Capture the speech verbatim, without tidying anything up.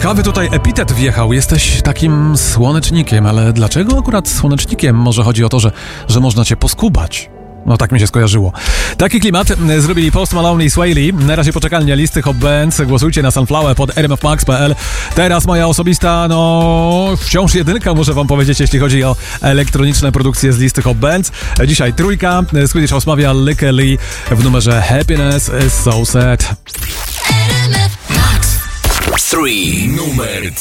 Ciekawy tutaj epitet wjechał. Jesteś takim słonecznikiem, ale dlaczego akurat słonecznikiem? Może chodzi o to, że, że można cię poskubać. No tak mi się skojarzyło. Taki klimat zrobili Post Malone i Swae Lee. Na razie poczekalnia listy Hot Bands. Głosujcie na Sunflower pod r m f max kropka p l. Teraz moja osobista, no wciąż jedynka, muszę wam powiedzieć, jeśli chodzi o elektroniczne produkcje z listy Hot Bands. Dzisiaj trójka. Swedish House Mafia, Lykke Li w numerze Happiness is so sad. trzy, numer